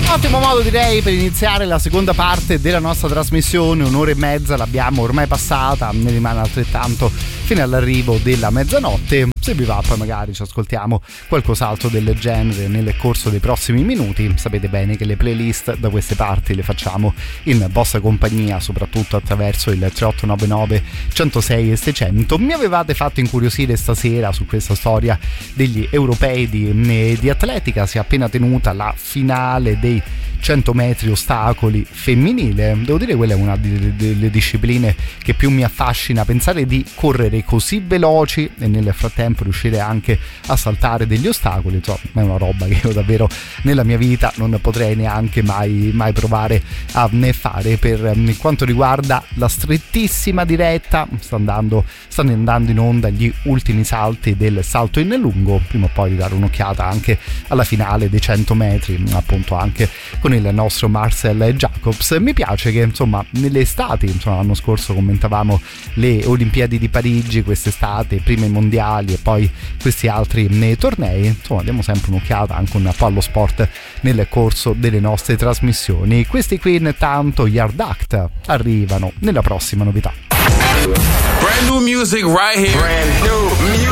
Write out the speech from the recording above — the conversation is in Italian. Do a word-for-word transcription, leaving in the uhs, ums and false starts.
Ottimo modo, direi, per iniziare la seconda parte della nostra trasmissione. Un'ora e mezza l'abbiamo ormai passata, ne rimane altrettanto fino all'arrivo della mezzanotte. Se vi va, poi magari ci ascoltiamo qualcos'altro del genere nel corso dei prossimi minuti. Sapete bene che le playlist da queste parti le facciamo in vostra compagnia, soprattutto attraverso il tre otto nove nove, centosei e seicento. Mi avevate fatto incuriosire stasera su questa storia degli europei di, di atletica. Si è appena tenuta la finale dei cento metri ostacoli femminile. Devo dire, quella è una delle discipline che più mi affascina, pensare di correre così veloci e nel frattempo riuscire anche a saltare degli ostacoli. Insomma, è una roba che io davvero nella mia vita non potrei neanche mai, mai provare a ne fare. Per quanto riguarda la strettissima diretta, sta andando, stanno andando in onda gli ultimi salti del salto in lungo, prima o poi di dare un'occhiata anche alla finale dei cento metri, appunto anche con il nostro Marcel Jacobs. Mi piace che insomma nelle estati, insomma l'anno scorso commentavamo le Olimpiadi di Parigi, quest'estate prima i mondiali e poi questi altri nei tornei, insomma diamo sempre un'occhiata anche un po' allo sport nel corso delle nostre trasmissioni. Questi qui intanto, Yard Act, arrivano nella prossima novità. Brand new music right here. Brand new music.